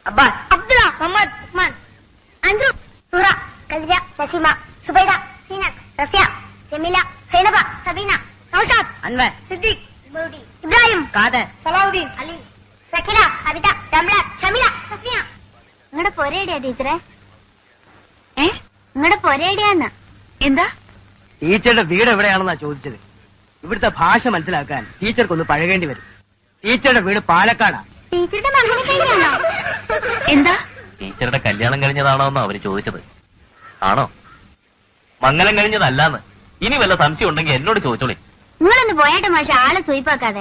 Abbas, Abdulla, Muhammad, Usman, Anju, സുറ, കൽജ, Naseema, Subaida, Zeenath, Rafiya, Jameela, Zainaba, Sabeena, Naushad, Anwar, Siddique, Ibrahim, Khader, Salahuddin, Ali, സക്കില, Abitha, Ramla, Shameela, Safiya. നിങ്ങളുടെ പൊരേടിയാ ടീച്ചറെ? നിങ്ങളുടെ പൊരേടിയാന്ന്? എന്താ? ടീച്ചറുടെ വീട് എവിടെയാണെന്നാ ചോദിച്ചത്. ഇവിടുത്തെ ഭാഷ മനസ്സിലാക്കാൻ ടീച്ചർക്കൊന്ന് പഴകേണ്ടി വരും. ടീച്ചറുടെ വീട് പാലക്കാടാ. ടീച്ചറുടെ മകനെ കഴിഞ്ഞാണോ? എന്താ? ടീച്ചറുടെ കല്യാണം കഴിഞ്ഞതാണോ എന്ന് അവര് ചോദിച്ചത്. ആണോ? മംഗലം കഴിഞ്ഞതല്ലാന്ന്. ഇനി വല്ല സംശയം ഉണ്ടെങ്കിൽ എന്നോട് ചോദിച്ചോളി. നിങ്ങളൊന്ന് പോയാട്ടെ മാഷ, ആളെ സ്വീപ്പാക്കാതെ.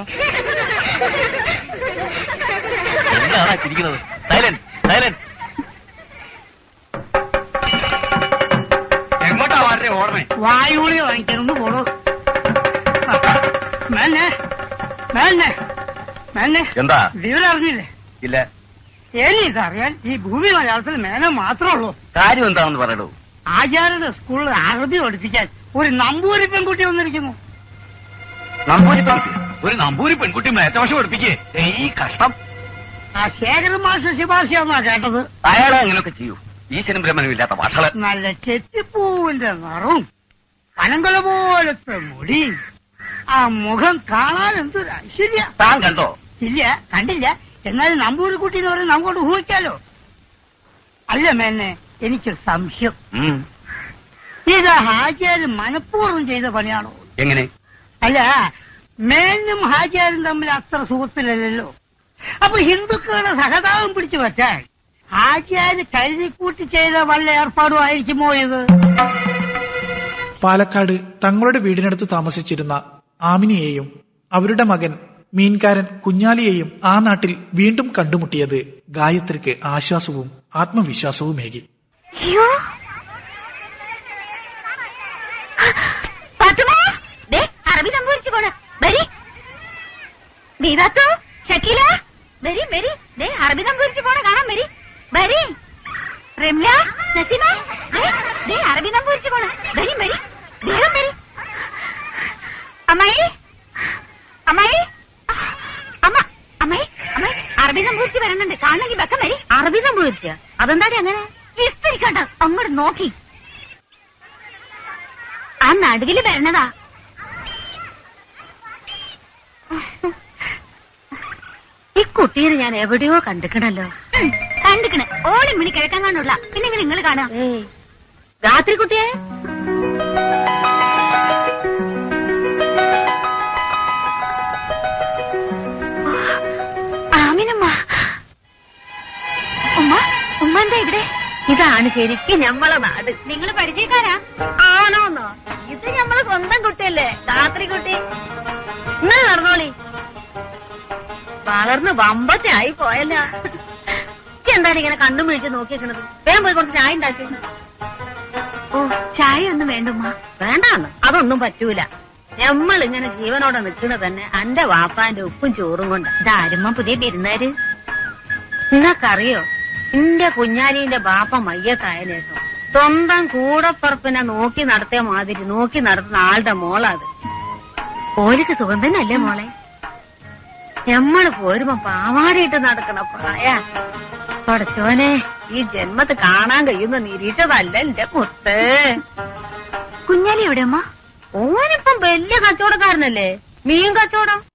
എന്താണ് ചിരിക്കുന്നത്? Silent, silent. എങ്ങോട്ടാ വളരെ ഓർമ്മ? വായുളി വാങ്ങിക്കാനൊന്ന് പോണോ? എന്താ? വിവരം അറിഞ്ഞില്ലേ? ഇല്ല. എനിക്കറിയാൻ ഈ ഭൂമി മലയാളത്തിൽ മേനെ മാത്രമേ ഉള്ളൂ. കാര്യം എന്താണെന്ന് പറയൂ. ആചാര്യന്റെ സ്കൂളിൽ അറബി പഠിപ്പിക്കാൻ ഒരു നമ്പൂരി പെൺകുട്ടി വന്നിരിക്കുന്നു. നമ്പൂരി പെൺകുട്ടി? ഒരു നമ്പൂരി പെൺകുട്ടി മേറ്റവശം പഠിപ്പിക്കേ? ഈ കഷ്ടം. ആ ശേഖര മാഷ ശുപാർശയാന്നാ കേട്ടത്. അയാളെ അങ്ങനെയൊക്കെ ചെയ്യൂ. ഈശ്വരൻ ബ്രഹ്മനും ഇല്ലാത്ത ഭാഷകള്. നല്ല ചെത്തിപ്പൂവിന്റെ നിറവും പനങ്കൊല പോലത്തെ മുടി, ആ മുഖം കാണാൻ എന്തൊരു ഐശ്വര്യ. താൻ കണ്ടോ? ഇല്ല, കണ്ടില്ല. എന്നാലും നമ്പൂരി കുട്ടി എന്ന് പറയുന്നത് നമുക്കോട്ട് ഊഹിക്കാലോ. അല്ല മേന്നെ, എനിക്ക് സംശയം. ഇത് ഹാജിയാരും മനഃപൂർവ്വം ചെയ്ത പണിയാണോ? എങ്ങനെ? അല്ല, മേനും ഹാജിയാരും തമ്മിൽ അത്ര സുഹൃത്തിലല്ലോ. അപ്പൊ ഹിന്ദുക്കളുടെ സഹതാപം പിടിച്ചു വച്ചാൽ ഹാജിയാര് കരുതിക്കൂട്ടി ചെയ്ത വല്ല ഏർപ്പാടും ആയിരിക്കുമോ ഇത്? പാലക്കാട് തങ്ങളുടെ വീടിനടുത്ത് താമസിച്ചിരുന്ന ആമിനിയെയും അവരുടെ മകൻ മീൻകാരൻ കുഞ്ഞാലിയെയും ആ നാട്ടിൽ വീണ്ടും കണ്ടുമുട്ടിയത് ഗായത്രിക്ക് ആശ്വാസവും ആത്മവിശ്വാസവുമേകി. അറബി സംഭവിച്ചു പോണ അറബി സംഭവിച്ചു പോണ കാണാൻ വരി വരി. റംല, നസീമ, അറബി സംഭവിച്ചു പോണ വരി വരി, വേഗം വരി. അമ്മായി, അമ്മായി, അമ്മ, അമ്മായി, അമ്മായി, അറബി സംഭവിച്ച് വരുന്നുണ്ട്. കാണണമെങ്കിൽ വെക്കം വരി. അറബി സംഭവിച്ച അതെന്താടി അങ്ങനെ? വിസ്തരിക്കണ്ട, അങ്ങോട്ട് നോക്കി. ആ നടുവില് വരണതാ. ഈ കുട്ടീനെ ഞാൻ എവിടെയോ കണ്ടിക്കണല്ലോ. കണ്ടിക്കണേ, ഓളി മണി കിഴക്കാൻ കാണുള്ള. പിന്നെ നിങ്ങൾ കാണാം രാത്രി കുട്ടിയെ. ആമിനമ്മ, ഉമ്മ, ഉമ്മ എന്താ ഇവിടെ? ഇതാണ് ശരിക്കും ഞമ്മളെ നാട്. നിങ്ങൾ പരിചയക്കാരാ? ആണോന്നോ? ഇത് ഞമ്മളെ സ്വന്തം കുട്ടിയല്ലേ, രാത്രി കുട്ടി. നിങ്ങൾ നടന്നോളി. വളർന്ന് വമ്പത്തെ ആയി പോയല്ല. എന്താണ് ഇങ്ങനെ കണ്ണും വീഴ്ച നോക്കിയേക്കണത്? വേഗം പോയി കുറച്ച് ചായ ഉണ്ടാക്കി. ഓ, ചായ ഒന്നും വേണ്ടുമ്മ. വേണ്ടാന്ന്? അതൊന്നും പറ്റൂല. നമ്മളിങ്ങനെ ജീവനോടെ നിൽക്കുന്നത് തന്നെ എന്റെ വാപ്പാന്റെ ഉപ്പും ചോറും കൊണ്ട്. ഇതാരുമ്മ പുതിയ പെരുന്നാര്? നിങ്ങൾക്കറിയോ, എന്റെ കുഞ്ഞാലിന്റെ ബാപ്പ മയ്യത്തായ ശേഷം സ്വന്തം കൂടപ്പറപ്പിനെ നോക്കി നടത്തിയ മാതിരി നോക്കി നടത്തുന്ന ആളുടെ മോളത്. ഓലിക്ക് സുഖം തന്നെയല്ലേ മോളെ? ഞമ്മള് പോരുമ്പോ പാവാടിയിട്ട് നടക്കണ പ്രായ. പഠിച്ചോനെ, ഈ ജന്മത്ത് കാണാൻ കഴിയുന്ന നിരീക്ഷതല്ല എന്റെ മുത്ത്. കുഞ്ഞാലി എവിടെ അമ്മ? ഓനിപ്പം വലിയ കച്ചവടക്കാരനല്ലേ, മീൻ കച്ചവടം.